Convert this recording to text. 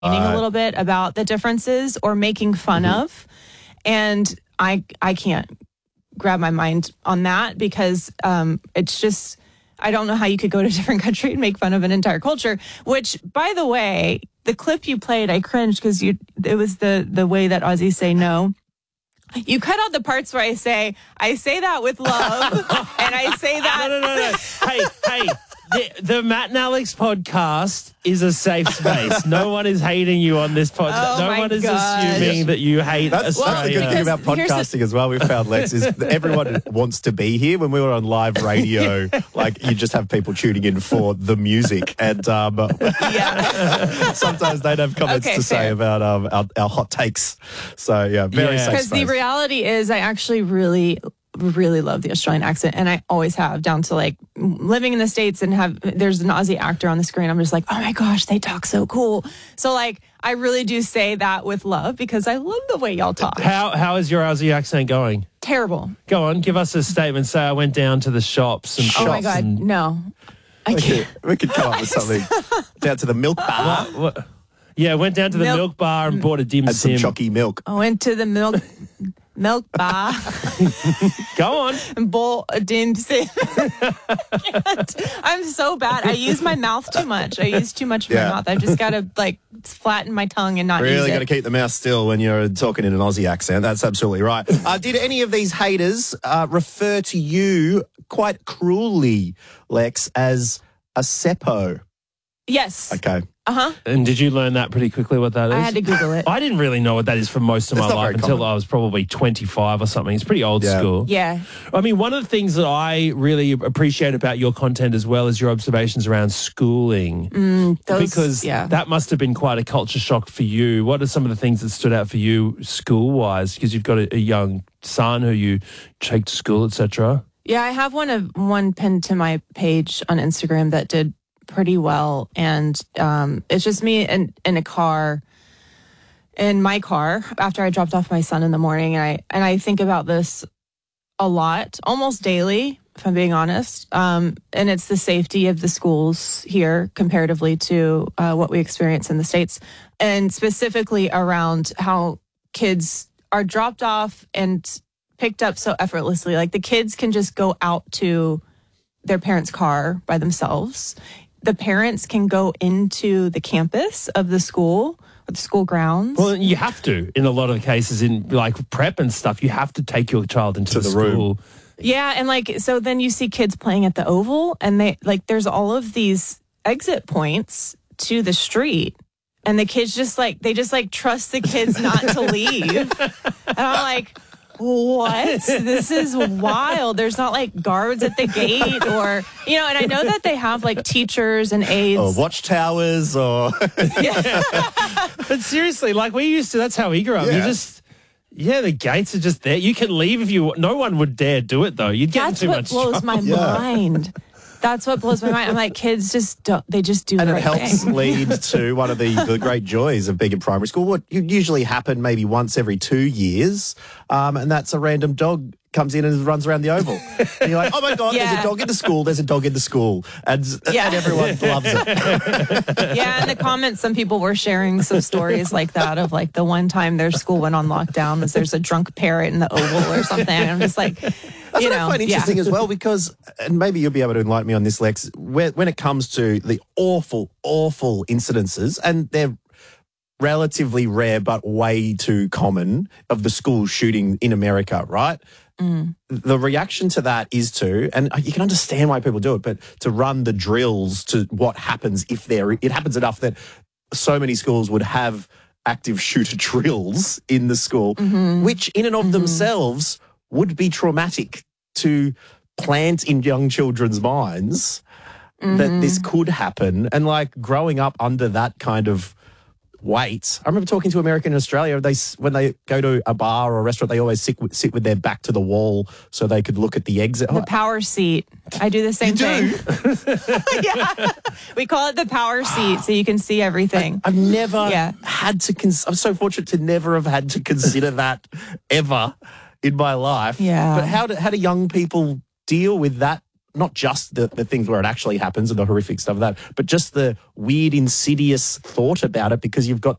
a little bit about the differences or making fun of. And I can't grab my mind on that because it's just, I don't know how you could go to a different country and make fun of an entire culture, which, by the way, the clip you played, I cringed because it was the way that Aussies say no. You cut out the parts where I say that with love, and I say that. No. Hey. The Matt and Alex podcast is a safe space. No one is hating you on this podcast. No one is assuming that you hate Australia. That's the good thing about podcasting as well. We found, Lex, is that everyone wants to be here. When we were on live radio, like you just have people tuning in for the music, and sometimes they'd have comments to say about our hot takes. So very safe space. Because the reality is, I actually really love the Australian accent, and I always have, down to like living in the States and there's an Aussie actor on the screen. I'm just like, oh my gosh, they talk so cool. So like, I really do say that with love because I love the way y'all talk. How is your Aussie accent going? Terrible. Go on, give us a statement. Say I went down to the shops and oh my God, no. I can't. We could come up with something. Down to the milk bar. What? Yeah, went down to the milk bar and bought a dim sim. And some chalky milk. I went to the milk bar. Go on. And bought a dim sim. I'm so bad. I use my mouth too much. I use too much of my mouth. I've just got to like flatten my tongue and not use it. Really got to keep the mouth still when you're talking in an Aussie accent. That's absolutely right. Did any of these haters refer to you quite cruelly, Lex, as a seppo? Yes. Okay. And did you learn that pretty quickly what that is? I had to Google it. I didn't really know what that is for most of my life until I was probably 25 or something. It's pretty old school. Yeah. I mean, one of the things that I really appreciate about your content as well is your observations around schooling. Because that must have been quite a culture shock for you. What are some of the things that stood out for you school-wise? Because you've got a young son who you take to school, etc. Yeah, I have one pinned to my page on Instagram that did pretty well, and it's just me in my car after I dropped off my son in the morning, and I think about this a lot, almost daily, if I'm being honest. And it's the safety of the schools here comparatively to what we experience in the States, and specifically around how kids are dropped off and picked up so effortlessly. Like the kids can just go out to their parents' car by themselves. The parents can go into the campus of the school, or the school grounds. Well, you have to, in a lot of cases, in like prep and stuff, you have to take your child into the school room. Yeah, and like, so then you see kids playing at the Oval, and there's all of these exit points to the street, and the kids just trust the kids not to leave. And I'm like, what? This is wild. There's not like guards at the gate and I know that they have like teachers and aides. Or watchtowers or... But seriously, like that's how we grew up. Yeah. The gates are just there. You can leave if you... No one would dare do it though. You'd get in too much trouble. That's what blows my mind. That's what blows my mind. I'm like, kids just do the right thing. And it helps lead to one of the great joys of being in primary school. What usually happen maybe once every 2 years, and that's a random dog comes in and runs around the Oval. And you're like, oh my God, there's a dog in the school, there's a dog in the school. And everyone loves it. Yeah, in the comments, some people were sharing some stories like that of like the one time their school went on lockdown was there's a drunk parrot in the Oval or something. I'm just like... That's what I find interesting as well, because, and maybe you'll be able to enlighten me on this, Lex, when it comes to the awful, awful incidences, and they're relatively rare but way too common, of the school shooting in America, right? The reaction to that is and you can understand why people do it, but to run the drills to what happens if it happens enough that so many schools would have active shooter drills in the school, which in and of themselves would be traumatic to plant in young children's minds that this could happen. And like growing up under that kind of weight, I remember talking to American in Australia, when they go to a bar or a restaurant, they always sit with their back to the wall so they could look at the exit. The power seat. I do the same thing. Yeah. We call it the power seat so you can see everything. I've never had to, I'm so fortunate to never have had to consider that ever in my life. Yeah. But how do young people deal with that not just the things where it actually happens and the horrific stuff of that, but just the weird, insidious thought about it, because you've got